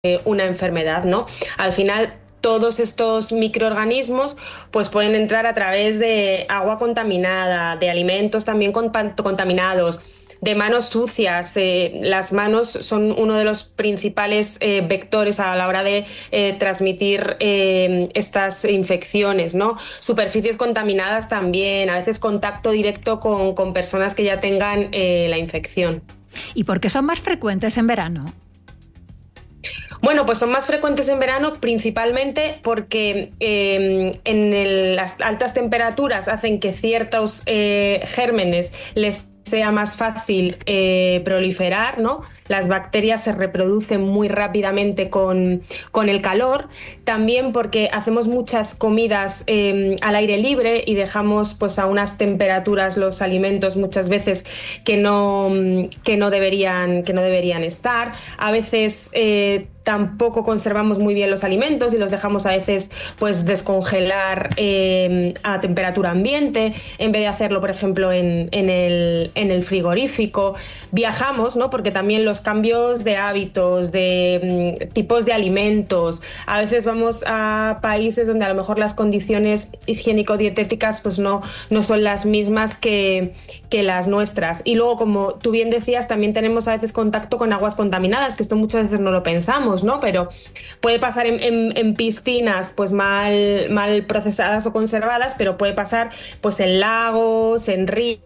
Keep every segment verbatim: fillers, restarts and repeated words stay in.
una enfermedad, ¿no? Al final, todos estos microorganismos pues pueden entrar a través de agua contaminada, de alimentos también contaminados, de manos sucias. Eh, las manos son uno de los principales eh, vectores a la hora de eh, transmitir eh, estas infecciones, ¿no? Superficies contaminadas también, a veces contacto directo con, con personas que ya tengan eh, la infección. ¿Y por qué son más frecuentes en verano? Bueno, pues son más frecuentes en verano principalmente porque eh, en el, las altas temperaturas hacen que ciertos eh, gérmenes les sea más fácil eh, proliferar, ¿no? Las bacterias se reproducen muy rápidamente con, con el calor, también porque hacemos muchas comidas eh, al aire libre y dejamos pues a unas temperaturas los alimentos muchas veces que no, que no, deberían, que no deberían estar. A veces eh, tampoco conservamos muy bien los alimentos y los dejamos a veces pues descongelar eh, a temperatura ambiente en vez de hacerlo, por ejemplo, en, en, el, en el frigorífico. Viajamos, ¿no? Porque también los cambios de hábitos, de mm, tipos de alimentos. A veces vamos a países donde a lo mejor las condiciones higiénico-dietéticas pues no, no son las mismas que, que las nuestras. Y luego, como tú bien decías, también tenemos a veces contacto con aguas contaminadas, que esto muchas veces no lo pensamos, ¿no? Pero puede pasar en, en, en piscinas pues mal, mal procesadas o conservadas, pero puede pasar pues en lagos, en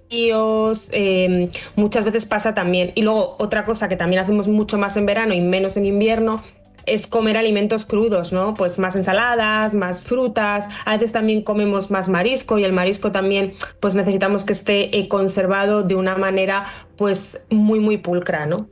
ríos, eh, muchas veces pasa también. Y luego otra cosa que también hacemos mucho más en verano y menos en invierno es comer alimentos crudos, ¿no? Pues más ensaladas, más frutas, a veces también comemos más marisco y el marisco también pues necesitamos que esté eh, conservado de una manera pues muy muy pulcra, ¿no?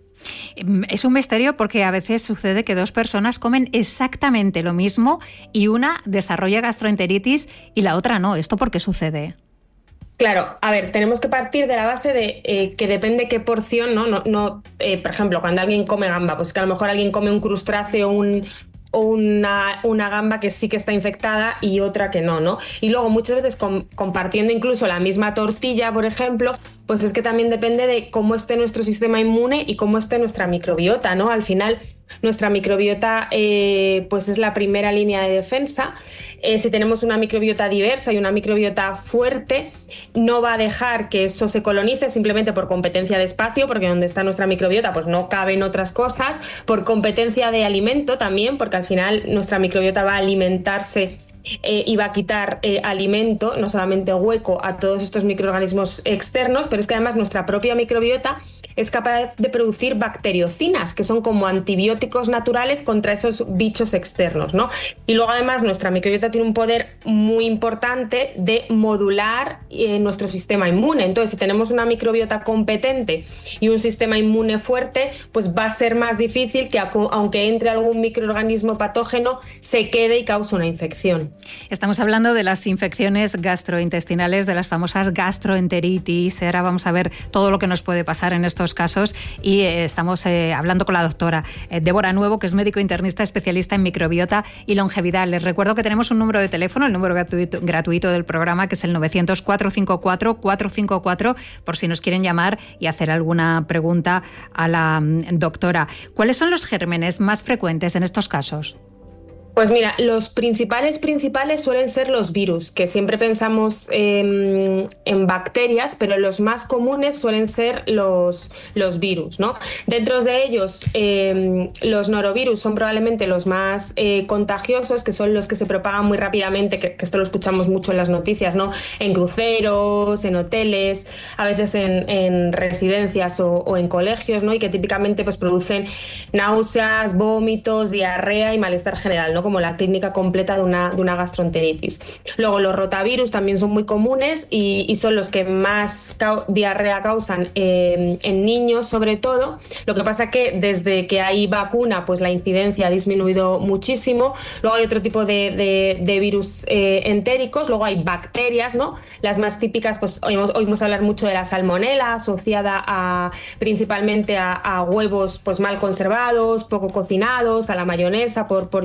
Es un misterio porque a veces sucede que dos personas comen exactamente lo mismo y una desarrolla gastroenteritis y la otra no. ¿Esto por qué sucede? Claro, a ver, tenemos que partir de la base de eh, que depende qué porción, ¿no? no, no eh, por ejemplo, cuando alguien come gamba, pues que a lo mejor alguien come un crustáceo, un, o una, una gamba que sí que está infectada y otra que no, ¿no? Y luego muchas veces com, compartiendo incluso la misma tortilla, por ejemplo, pues es que también depende de cómo esté nuestro sistema inmune y cómo esté nuestra microbiota, ¿no? Al final, nuestra microbiota eh, pues es la primera línea de defensa. Eh, si tenemos una microbiota diversa y una microbiota fuerte, no va a dejar que eso se colonice simplemente por competencia de espacio, porque donde está nuestra microbiota pues no caben otras cosas, por competencia de alimento también, porque al final nuestra microbiota va a alimentarse Eh, y va a quitar eh, alimento, no solamente hueco, a todos estos microorganismos externos, pero es que además nuestra propia microbiota es capaz de producir bacteriocinas, que son como antibióticos naturales contra esos bichos externos, ¿no? Y luego además nuestra microbiota tiene un poder muy importante de modular eh, nuestro sistema inmune. Entonces, si tenemos una microbiota competente y un sistema inmune fuerte, pues va a ser más difícil que aunque entre algún microorganismo patógeno, se quede y cause una infección. Estamos hablando de las infecciones gastrointestinales, de las famosas gastroenteritis. Ahora vamos a ver todo lo que nos puede pasar en estos casos y eh, estamos eh, hablando con la doctora eh, Débora Nuevo, que es médico internista especialista en microbiota y longevidad. Les recuerdo que tenemos un número de teléfono, el número gratuito, gratuito del programa, que es el novecientos, cuatrocientos cincuenta y cuatro, cuatrocientos cincuenta y cuatro, por si nos quieren llamar y hacer alguna pregunta a la mm, doctora. ¿Cuáles son los gérmenes más frecuentes en estos casos? Pues mira, los principales principales suelen ser los virus, que siempre pensamos eh, en bacterias, pero los más comunes suelen ser los, los virus, ¿no? Dentro de ellos, eh, los norovirus son probablemente los más eh, contagiosos, que son los que se propagan muy rápidamente, que, que esto lo escuchamos mucho en las noticias, ¿no? En cruceros, en hoteles, a veces en, en residencias o, o en colegios, ¿no? Y que típicamente pues, producen náuseas, vómitos, diarrea y malestar general, ¿no? Como la clínica completa de una, de una gastroenteritis. Luego los rotavirus también son muy comunes y, y son los que más cau- diarrea causan eh, en niños sobre todo. Lo que pasa que desde que hay vacuna pues la incidencia ha disminuido muchísimo. Luego hay otro tipo de, de, de virus eh, entéricos, luego hay bacterias, ¿no? Las más típicas, pues oímos, oímos hablar mucho de la salmonela asociada a, principalmente a, a huevos pues mal conservados, poco cocinados, a la mayonesa por, por llevar este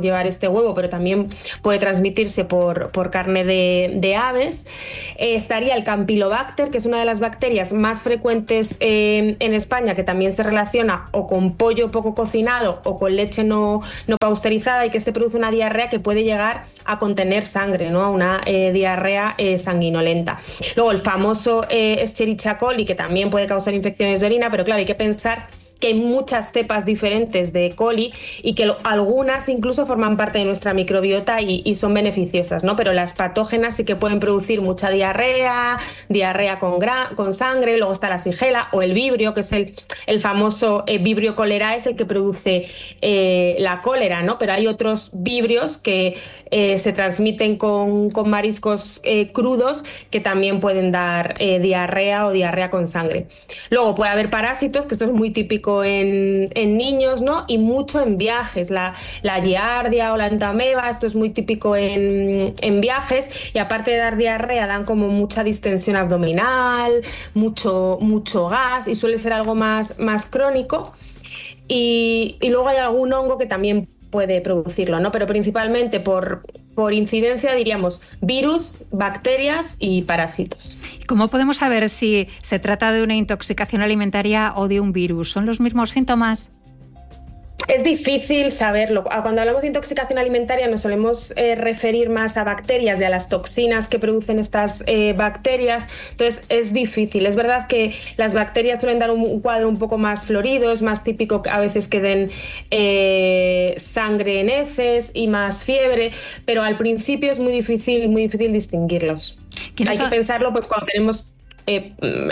transmite huevo, pero también puede transmitirse por, por carne de, de aves. Eh, estaría el Campylobacter, que es una de las bacterias más frecuentes eh, en España, que también se relaciona o con pollo poco cocinado o con leche no, no pasteurizada, y que este produce una diarrea que puede llegar a contener sangre, ¿no? A una eh, diarrea eh, sanguinolenta. Luego el famoso eh, Escherichia coli, que también puede causar infecciones de orina, pero claro, hay que pensar que hay muchas cepas diferentes de coli y que lo, algunas incluso forman parte de nuestra microbiota y, y son beneficiosas, ¿no? Pero las patógenas sí que pueden producir mucha diarrea, diarrea con, gra, con sangre. Luego está la Shigella o el vibrio, que es el, el famoso eh, vibrio cholerae, es el que produce eh, la cólera, ¿no? Pero hay otros vibrios que eh, se transmiten con, con mariscos eh, crudos, que también pueden dar eh, diarrea o diarrea con sangre. Luego puede haber parásitos, que esto es muy típico En, en niños, ¿no? Y mucho en viajes, la, la giardia o la entameba, esto es muy típico en, en viajes, y aparte de dar diarrea dan como mucha distensión abdominal, mucho, mucho gas, y suele ser algo más, más crónico. Y, y luego hay algún hongo que también puede producirlo, ¿no? Pero principalmente por, por incidencia diríamos virus, bacterias y parásitos. ¿Cómo podemos saber si se trata de una intoxicación alimentaria o de un virus? ¿Son los mismos síntomas? Es difícil saberlo. Cuando hablamos de intoxicación alimentaria nos solemos eh, referir más a bacterias y a las toxinas que producen estas eh, bacterias. Entonces es difícil. Es verdad que las bacterias suelen dar un cuadro un poco más florido, es más típico a veces que den eh, sangre en heces y más fiebre, pero al principio es muy difícil, muy difícil distinguirlos. Hay que pensarlo pues cuando tenemos Eh,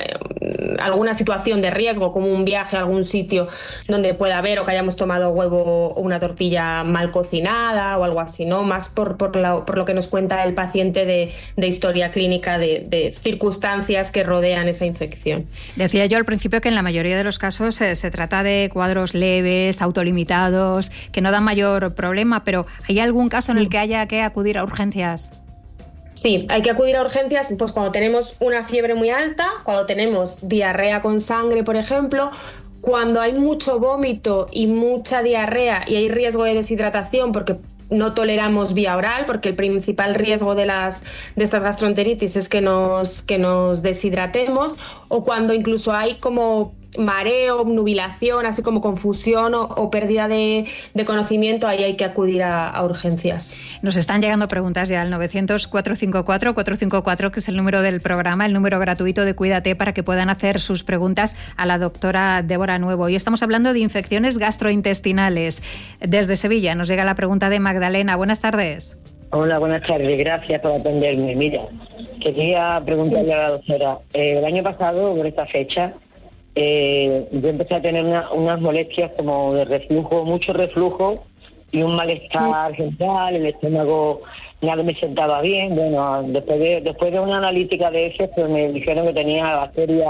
alguna situación de riesgo, como un viaje a algún sitio donde pueda haber, o que hayamos tomado huevo o una tortilla mal cocinada o algo así, ¿no? Más por, por, la, por lo que nos cuenta el paciente de, de historia clínica, de, de circunstancias que rodean esa infección. Decía yo al principio que en la mayoría de los casos eh, se trata de cuadros leves, autolimitados, que no dan mayor problema, pero ¿hay algún caso en el que haya que acudir a urgencias? Sí, hay que acudir a urgencias pues cuando tenemos una fiebre muy alta, cuando tenemos diarrea con sangre, por ejemplo, cuando hay mucho vómito y mucha diarrea y hay riesgo de deshidratación porque no toleramos vía oral, porque el principal riesgo de, las, de estas gastroenteritis es que nos, que nos deshidratemos, o cuando incluso hay como mareo, obnubilación, así como confusión o, o pérdida de, de conocimiento, ahí hay que acudir a, a urgencias. Nos están llegando preguntas ya al novecientos, cuatrocientos cincuenta y cuatro, cuatrocientos cincuenta y cuatro, que es el número del programa, el número gratuito de Cuídate, para que puedan hacer sus preguntas a la doctora Débora Nuevo. Hoy estamos hablando de infecciones gastrointestinales. Desde Sevilla nos llega la pregunta de Magdalena. Buenas tardes. Hola, buenas tardes. Gracias por atenderme. Mira, quería preguntarle a la doctora. Eh, el año pasado, por esta fecha, Eh, yo empecé a tener una, unas molestias como de reflujo, mucho reflujo y un malestar general, el estómago nada me sentaba bien. Bueno, después de después de una analítica de eso, pues me dijeron que tenía bacteria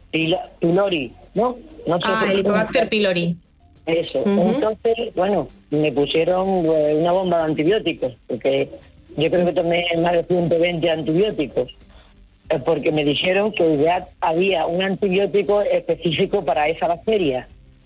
pylori, ¿no? no sé ah, Helicobacter pylori. Eso. Uh-huh. Entonces, bueno, me pusieron pues, una bomba de antibióticos, porque yo creo que tomé más de ciento veinte antibióticos. Porque me dijeron que ya había un antibiótico específico para esa bacteria.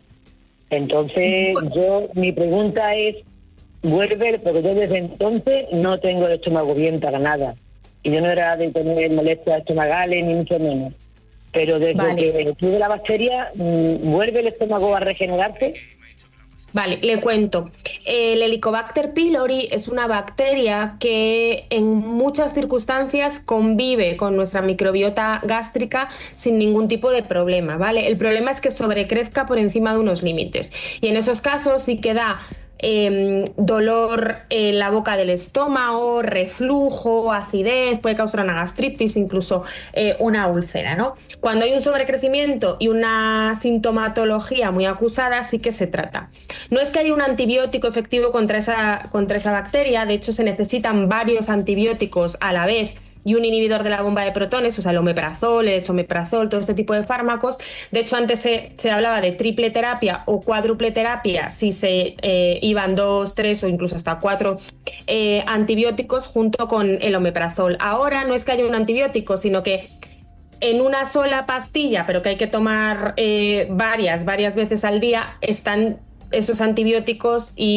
Entonces, yo mi pregunta es, vuelve, porque yo desde entonces no tengo el estómago bien para nada. Y yo no era de tener molestias estomacales, ni mucho menos. Pero desde vale. que tuve la bacteria, ¿vuelve el estómago a regenerarse? Vale, le cuento. El Helicobacter pylori es una bacteria que en muchas circunstancias convive con nuestra microbiota gástrica sin ningún tipo de problema, ¿vale? El problema es que sobrecrezca por encima de unos límites. Y en esos casos sí que da Eh, dolor en la boca del estómago, reflujo, acidez, puede causar una gastritis, incluso eh, una úlcera, ¿no? Cuando hay un sobrecrecimiento y una sintomatología muy acusada, sí que se trata. No es que haya un antibiótico efectivo contra esa, contra esa bacteria, de hecho se necesitan varios antibióticos a la vez y un inhibidor de la bomba de protones, o sea, el omeprazol, el esomeprazol, todo este tipo de fármacos. De hecho, antes se, se hablaba de triple terapia o cuádruple terapia si se eh, iban dos, tres o incluso hasta cuatro eh, antibióticos junto con el omeprazol. Ahora no es que haya un antibiótico, sino que en una sola pastilla, pero que hay que tomar eh, varias, varias veces al día, están esos antibióticos y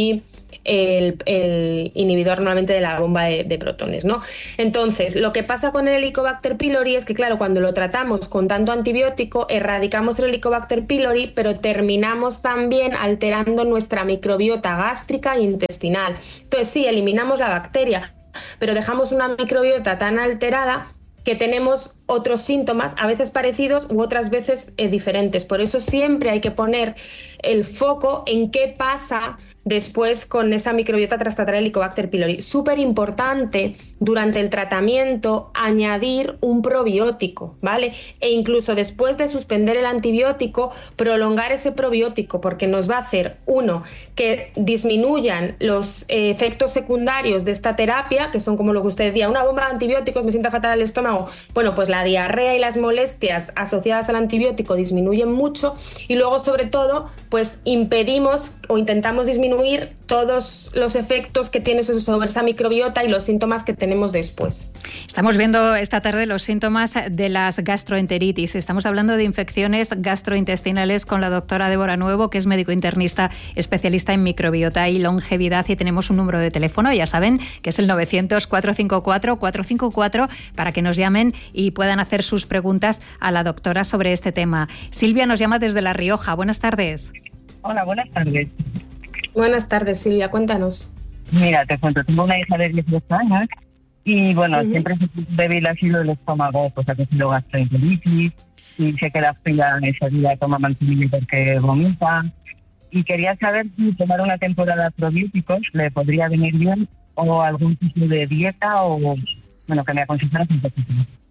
el, el inhibidor normalmente de la bomba de, de protones, ¿no? Entonces, lo que pasa con el Helicobacter pylori es que, claro, cuando lo tratamos con tanto antibiótico, erradicamos el Helicobacter pylori, pero terminamos también alterando nuestra microbiota gástrica e intestinal. Entonces, sí, eliminamos la bacteria, pero dejamos una microbiota tan alterada que tenemos otros síntomas, a veces parecidos u otras veces eh, diferentes. Por eso siempre hay que poner el foco en qué pasa después con esa microbiota tras tratar el Helicobacter pylori. Súper importante durante el tratamiento añadir un probiótico, ¿vale? E incluso después de suspender el antibiótico, prolongar ese probiótico, porque nos va a hacer, uno, que disminuyan los eh, efectos secundarios de esta terapia, que son como lo que usted decía, una bomba de antibióticos, me sienta fatal el estómago. Bueno, pues la diarrea y las molestias asociadas al antibiótico disminuyen mucho, y luego, sobre todo, pues impedimos o intentamos disminuir todos los efectos que tiene sobre esa microbiota y los síntomas que tenemos después. Estamos viendo esta tarde los síntomas de las gastroenteritis. Estamos hablando de infecciones gastrointestinales con la doctora Débora Nuevo, que es médico internista especialista en microbiota y longevidad, y tenemos un número de teléfono, ya saben, que es el novecientos, cuatrocientos cincuenta y cuatro, cuatrocientos cincuenta y cuatro, para que nos llamen y puedan hacer sus preguntas a la doctora sobre este tema. Silvia nos llama desde La Rioja. Buenas tardes. Hola, buenas tardes. Buenas tardes, Silvia, cuéntanos. Mira, te cuento, tengo una hija de dieciocho años y, bueno, uh-huh. siempre su débil ha sido el estómago, pues ha tenido gastroenteritis, y sé que la fría enseguida toma manzanilla porque vomita, y quería saber si tomar una temporada de probióticos le podría venir bien, o algún tipo de dieta, o, bueno, que me aconsejaras un poquito.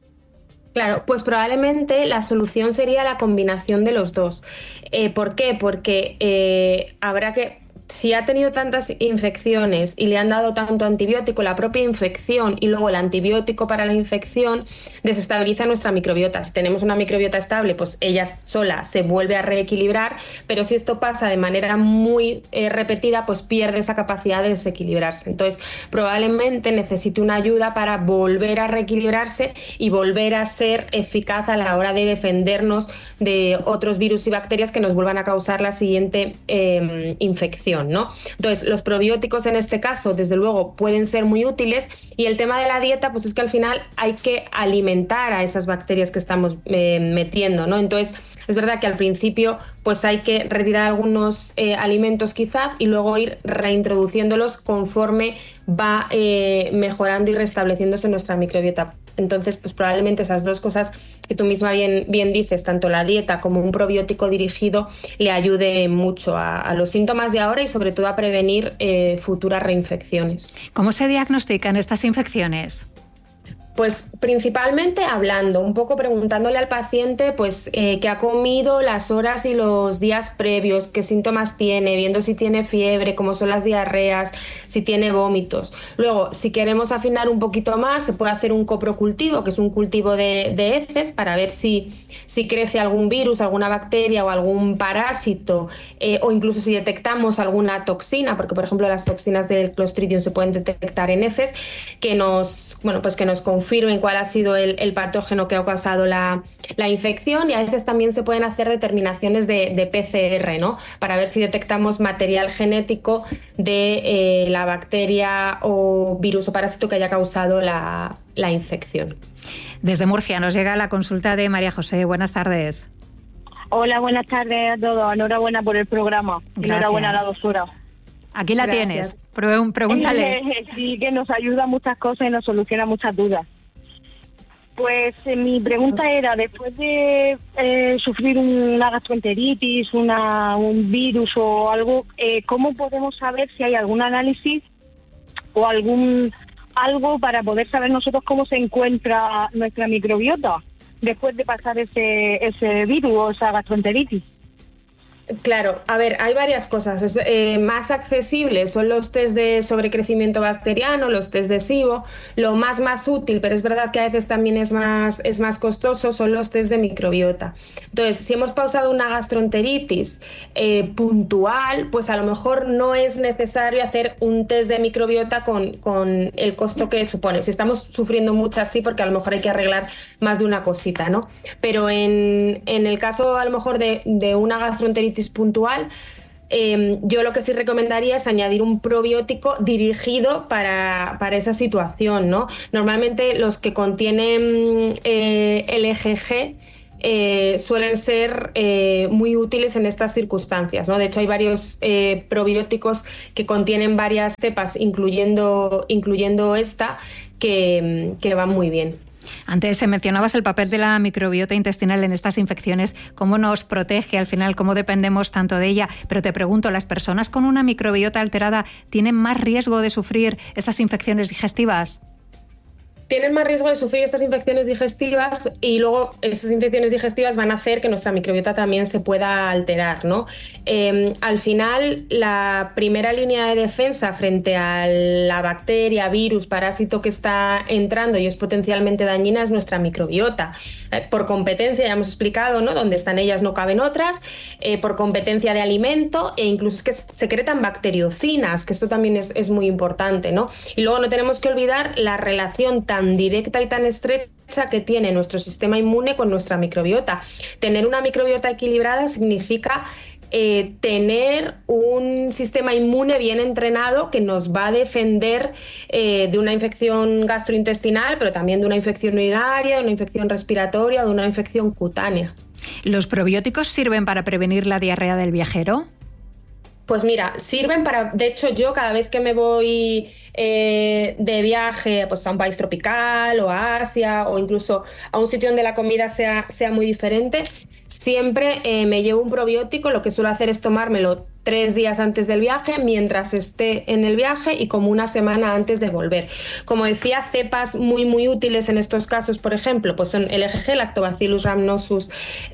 Claro, pues probablemente la solución sería la combinación de los dos. Eh, ¿Por qué? Porque eh, habrá que... Si ha tenido tantas infecciones y le han dado tanto antibiótico, la propia infección y luego el antibiótico para la infección desestabiliza nuestra microbiota. Si tenemos una microbiota estable, pues ella sola se vuelve a reequilibrar, pero si esto pasa de manera muy eh, repetida, pues pierde esa capacidad de desequilibrarse. Entonces, probablemente necesite una ayuda para volver a reequilibrarse y volver a ser eficaz a la hora de defendernos de otros virus y bacterias que nos vuelvan a causar la siguiente eh, infección, ¿no? Entonces, los probióticos en este caso, desde luego, pueden ser muy útiles, y el tema de la dieta, pues es que al final hay que alimentar a esas bacterias que estamos eh, metiendo, ¿no? Entonces, es verdad que al principio pues hay que retirar algunos eh, alimentos quizás y luego ir reintroduciéndolos conforme va eh, mejorando y restableciéndose nuestra microbiota. Entonces, pues probablemente esas dos cosas que tú misma bien, bien dices, tanto la dieta como un probiótico dirigido, le ayude mucho a, a los síntomas de ahora y sobre todo a prevenir eh, futuras reinfecciones. ¿Cómo se diagnostican estas infecciones? Pues principalmente hablando, un poco preguntándole al paciente pues eh, qué ha comido, las horas y los días previos, qué síntomas tiene, viendo si tiene fiebre, cómo son las diarreas, si tiene vómitos. Luego, si queremos afinar un poquito más, se puede hacer un coprocultivo, que es un cultivo de, de heces, para ver si, si crece algún virus, alguna bacteria o algún parásito, eh, o incluso si detectamos alguna toxina, porque por ejemplo las toxinas del Clostridium se pueden detectar en heces, que nos, bueno, pues que nos confirmen cuál ha sido el, el patógeno que ha causado la, la infección, y a veces también se pueden hacer determinaciones de, de P C R, ¿no? Para ver si detectamos material genético de eh, la bacteria o virus o parásito que haya causado la, la infección. Desde Murcia nos llega la consulta de María José. Buenas tardes. Hola, buenas tardes a todos. Enhorabuena por el programa. Gracias. Enhorabuena a la doctora. Aquí la Gracias. Tienes. Pregúntale. Sí, que nos ayuda a muchas cosas y nos soluciona muchas dudas. Pues eh, mi pregunta era, después de eh, sufrir una gastroenteritis, una, un virus o algo, eh, ¿cómo podemos saber si hay algún análisis o algún algo para poder saber nosotros cómo se encuentra nuestra microbiota después de pasar ese, ese virus o esa gastroenteritis? Claro, a ver, hay varias cosas. Es, eh, más accesibles son los test de sobrecrecimiento bacteriano, los test de SIBO. Lo más más útil, pero es verdad que a veces también es más, es más costoso, son los test de microbiota. Entonces, si hemos causado una gastroenteritis eh, puntual, pues a lo mejor no es necesario hacer un test de microbiota con, con el costo que supone. Si estamos sufriendo muchas, sí, porque a lo mejor hay que arreglar más de una cosita, ¿no? Pero en, en el caso a lo mejor de, de una gastroenteritis puntual, Eh, yo lo que sí recomendaría es añadir un probiótico dirigido para, para esa situación, ¿no? Normalmente los que contienen eh, L G G eh, suelen ser eh, muy útiles en estas circunstancias, ¿no? De hecho, hay varios eh, probióticos que contienen varias cepas, incluyendo, incluyendo esta, que, que van muy bien. Antes mencionabas el papel de la microbiota intestinal en estas infecciones, cómo nos protege al final, cómo dependemos tanto de ella. Pero te pregunto, ¿las personas con una microbiota alterada tienen más riesgo de sufrir estas infecciones digestivas? Tienen más riesgo de sufrir estas infecciones digestivas y luego esas infecciones digestivas van a hacer que nuestra microbiota también se pueda alterar, ¿no? Eh, al final, la primera línea de defensa frente a la bacteria, virus, parásito que está entrando y es potencialmente dañina es nuestra microbiota. Eh, por competencia, ya hemos explicado, ¿no? Donde están ellas no caben otras, eh, por competencia de alimento e incluso es que secretan bacteriocinas, que esto también es, es muy importante, ¿no? Y luego no tenemos que olvidar la relación tan tan directa y tan estrecha que tiene nuestro sistema inmune con nuestra microbiota. Tener una microbiota equilibrada significa eh, tener un sistema inmune bien entrenado que nos va a defender eh, de una infección gastrointestinal, pero también de una infección urinaria, de una infección respiratoria, de una infección cutánea. ¿Los probióticos sirven para prevenir la diarrea del viajero? Pues mira, sirven para, de hecho yo cada vez que me voy eh, de viaje pues a un país tropical o a Asia o incluso a un sitio donde la comida sea, sea muy diferente, siempre eh, me llevo un probiótico. Lo que suelo hacer es tomármelo tres días antes del viaje, mientras esté en el viaje y como una semana antes de volver. Como decía, cepas muy muy útiles en estos casos, por ejemplo, pues son L G G, Lactobacillus rhamnosus,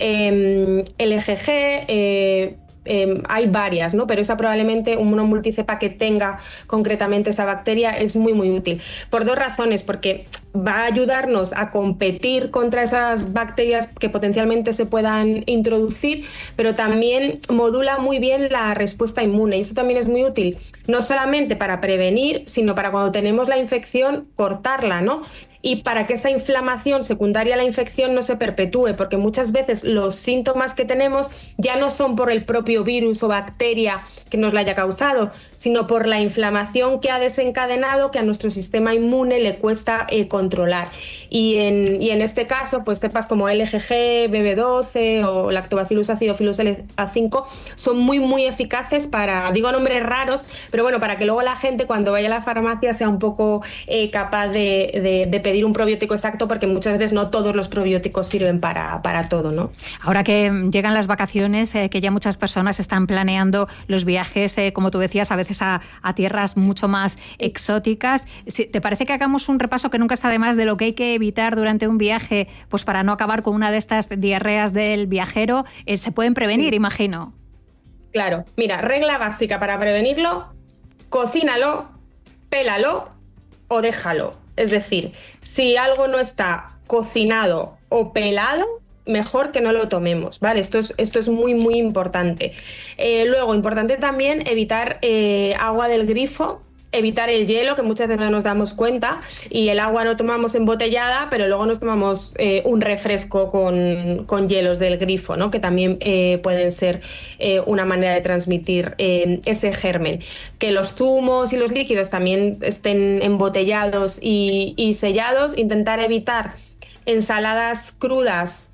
eh, L G G, eh, Eh, hay varias, ¿no? Pero esa probablemente, una multicepa que tenga concretamente esa bacteria es muy muy útil. Por dos razones, porque va a ayudarnos a competir contra esas bacterias que potencialmente se puedan introducir, pero también modula muy bien la respuesta inmune y esto también es muy útil, no solamente para prevenir, sino para cuando tenemos la infección cortarla, ¿no? Y para que esa inflamación secundaria a la infección no se perpetúe, porque muchas veces los síntomas que tenemos ya no son por el propio virus o bacteria que nos la haya causado, sino por la inflamación que ha desencadenado, que a nuestro sistema inmune le cuesta eh, controlar. Y en, y en este caso, pues cepas como L G G, B B doce o Lactobacillus acidophilus L A cinco son muy muy eficaces para, digo nombres raros, pero bueno, para que luego la gente cuando vaya a la farmacia sea un poco eh, capaz de, de, de pedir un probiótico exacto, porque muchas veces no todos los probióticos sirven para, para todo, ¿no? Ahora que llegan las vacaciones, eh, que ya muchas personas están planeando los viajes, eh, como tú decías, a veces a, a tierras mucho más exóticas, ¿te parece que hagamos un repaso que nunca está de más de lo que hay que evitar durante un viaje, pues para no acabar con una de estas diarreas del viajero? Eh, se pueden prevenir, sí, imagino. Claro, mira, regla básica para prevenirlo: cocínalo, pélalo o déjalo. Es decir, si algo no está cocinado o pelado, mejor que no lo tomemos, ¿vale? Esto es, esto es muy, muy importante. Eh, luego, importante también evitar eh, agua del grifo, evitar el hielo, que muchas veces no nos damos cuenta, y el agua no tomamos embotellada, pero luego nos tomamos eh, un refresco con, con hielos del grifo, ¿no? Que también eh, pueden ser eh, una manera de transmitir eh, ese germen. Que los zumos y los líquidos también estén embotellados y, y sellados. Intentar evitar ensaladas crudas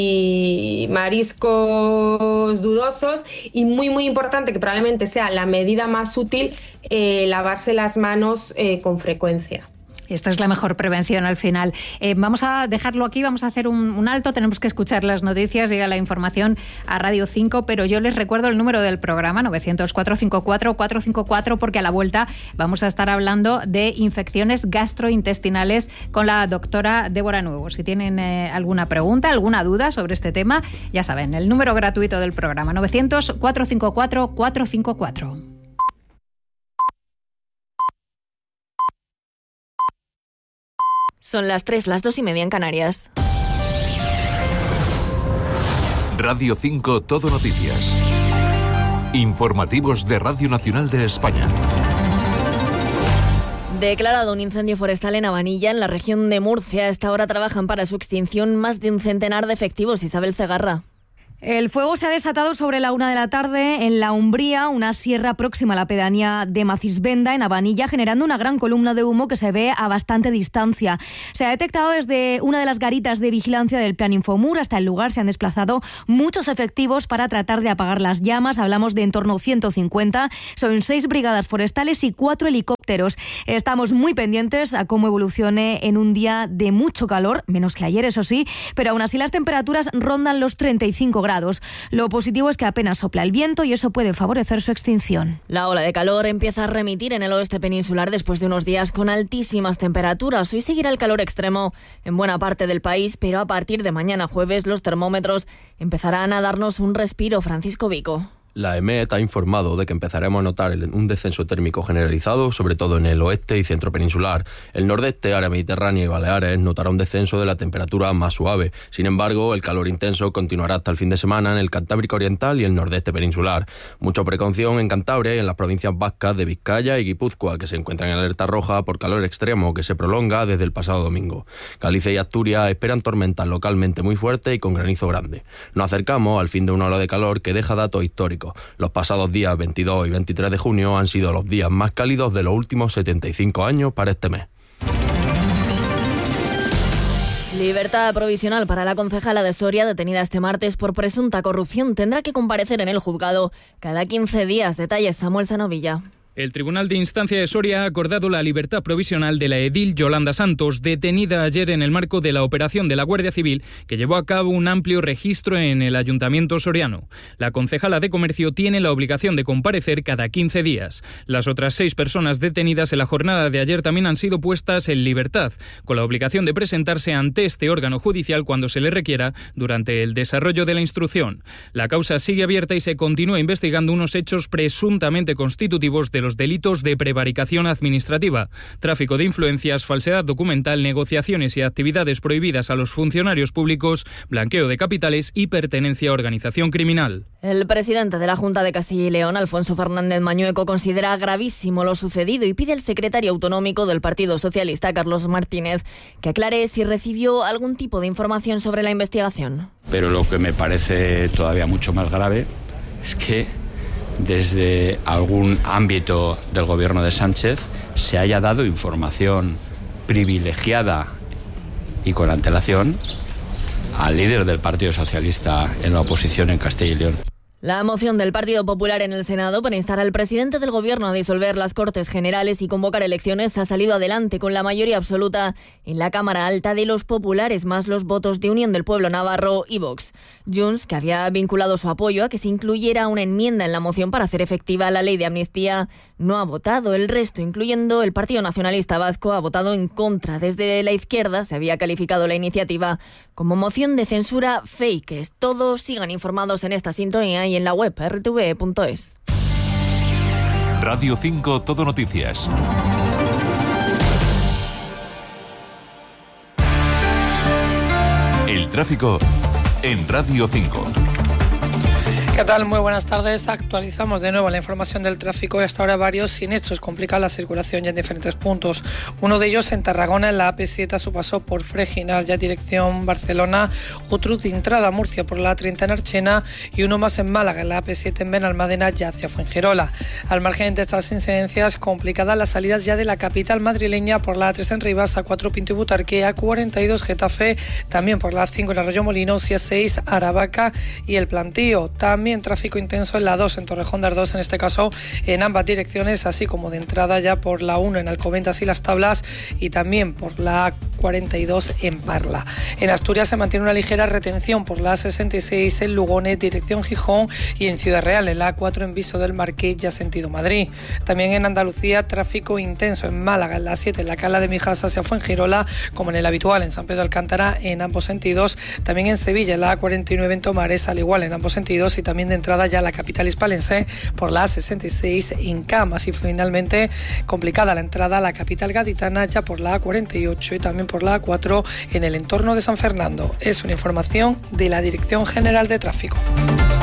y mariscos dudosos, y muy muy importante, que probablemente sea la medida más útil, eh, lavarse las manos eh, con frecuencia. Esta es la mejor prevención al final. Eh, vamos a dejarlo aquí, vamos a hacer un, un alto, tenemos que escuchar las noticias, llega la información a Radio cinco, pero yo les recuerdo el número del programa, nueve cero cero, cuatro cinco cuatro, cuatro cinco cuatro, porque a la vuelta vamos a estar hablando de infecciones gastrointestinales con la doctora Débora Nuevo. Si tienen eh, alguna pregunta, alguna duda sobre este tema, ya saben, el número gratuito del programa, nueve cero cero, cuatro cinco cuatro, cuatro cinco cuatro. Son las tres, las dos y media en Canarias. Radio cinco Todo Noticias. Informativos de Radio Nacional de España. Declarado un incendio forestal en Abanilla, en la región de Murcia. A esta hora trabajan para su extinción más de un centenar de efectivos. Isabel Cegarra. El fuego se ha desatado sobre la una de la tarde en La Umbría, una sierra próxima a la pedanía de Macisbenda, en Abanilla, generando una gran columna de humo que se ve a bastante distancia. Se ha detectado desde una de las garitas de vigilancia del Plan Infomur. Hasta el lugar se han desplazado muchos efectivos para tratar de apagar las llamas. Hablamos de en torno a ciento cincuenta. Son seis brigadas forestales y cuatro helicópteros. Estamos muy pendientes a cómo evolucione en un día de mucho calor, menos que ayer, eso sí, pero aún así las temperaturas rondan los treinta y cinco grados. Lo positivo es que apenas sopla el viento y eso puede favorecer su extinción. La ola de calor empieza a remitir en el oeste peninsular después de unos días con altísimas temperaturas. Hoy seguirá el calor extremo en buena parte del país, pero a partir de mañana jueves los termómetros empezarán a darnos un respiro. Francisco Vico. La EMET ha informado de que empezaremos a notar un descenso térmico generalizado, sobre todo en el oeste y centro peninsular. El nordeste, área mediterránea y Baleares notará un descenso de la temperatura más suave. Sin embargo, el calor intenso continuará hasta el fin de semana en el Cantábrico Oriental y el nordeste peninsular. Mucha precaución en Cantabria y en las provincias vascas de Vizcaya y Guipúzcoa, que se encuentran en alerta roja por calor extremo que se prolonga desde el pasado domingo. Galicia y Asturias esperan tormentas localmente muy fuertes y con granizo grande. Nos acercamos al fin de una ola de calor que deja datos históricos. Los pasados días veintidós y veintitrés de junio han sido los días más cálidos de los últimos setenta y cinco años para este mes. Libertad provisional para la concejala de Soria, detenida este martes por presunta corrupción. Tendrá que comparecer en el juzgado cada quince días. Detalles, Samuel Sanovilla. El Tribunal de Instancia de Soria ha acordado la libertad provisional de la edil Yolanda Santos, detenida ayer en el marco de la operación de la Guardia Civil, que llevó a cabo un amplio registro en el Ayuntamiento soriano. La concejala de Comercio tiene la obligación de comparecer cada quince días. Las otras seis personas detenidas en la jornada de ayer también han sido puestas en libertad, con la obligación de presentarse ante este órgano judicial cuando se le requiera durante el desarrollo de la instrucción. La causa sigue abierta y se continúa investigando unos hechos presuntamente constitutivos de los delitos de prevaricación administrativa, tráfico de influencias, falsedad documental, negociaciones y actividades prohibidas a los funcionarios públicos, blanqueo de capitales y pertenencia a organización criminal. El presidente de la Junta de Castilla y León, Alfonso Fernández Mañueco, considera gravísimo lo sucedido y pide al secretario autonómico del Partido Socialista, Carlos Martínez, que aclare si recibió algún tipo de información sobre la investigación. Pero lo que me parece todavía mucho más grave es que desde algún ámbito del gobierno de Sánchez se haya dado información privilegiada y con antelación al líder del Partido Socialista en la oposición en Castilla y León. La moción del Partido Popular en el Senado para instar al presidente del Gobierno a disolver las Cortes Generales y convocar elecciones ha salido adelante con la mayoría absoluta en la Cámara Alta de los populares, más los votos de Unión del Pueblo Navarro y Vox. Junts, que había vinculado su apoyo a que se incluyera una enmienda en la moción para hacer efectiva la ley de amnistía, no ha votado. El resto, incluyendo el Partido Nacionalista Vasco, ha votado en contra. Desde la izquierda se había calificado la iniciativa como moción de censura fake. Todos sigan informados en esta sintonía y en la web r t v punto es. Radio cinco Todo Noticias. El tráfico en Radio cinco. ¿Qué tal? Muy buenas tardes. Actualizamos de nuevo la información del tráfico y hasta ahora varios siniestros complican la circulación ya en diferentes puntos. Uno de ellos en Tarragona, en la A P siete, a su paso por Freginal, ya dirección Barcelona, otro de entrada a Murcia por la A treinta en Archena y uno más en Málaga, en la A P siete en Benalmádena, ya hacia Fuengirola. Al margen de estas incidencias, complicadas las salidas ya de la capital madrileña por la A tres en Rivas, A cuatro Pinto y Butarque, A cuarenta y dos Getafe, también por la A cinco en Arroyo-Molinos y A seis Aravaca y El Plantío. También tráfico intenso en la dos en Torrejón de Ardoz, en este caso en ambas direcciones, así como de entrada ya por la uno en Alcobendas y Las Tablas y también por la A cuarenta y dos en Parla. En Asturias se mantiene una ligera retención por la A sesenta y seis en Lugones, dirección Gijón, y en Ciudad Real, en la A cuatro en Viso del Marqués, ya sentido Madrid. También en Andalucía, tráfico intenso en Málaga, en la A siete en la Cala de Mijas hacia Fuengirola, como en el habitual en San Pedro Alcántara, en ambos sentidos. También en Sevilla, en la A cuarenta y nueve en Tomares, al igual en ambos sentidos, y también de entrada ya a la capital hispalense por la A sesenta y seis en Camas. Y finalmente complicada la entrada a la capital gaditana ya por la A cuarenta y ocho y también por la A cuatro en el entorno de San Fernando. Es una información de la Dirección General de Tráfico.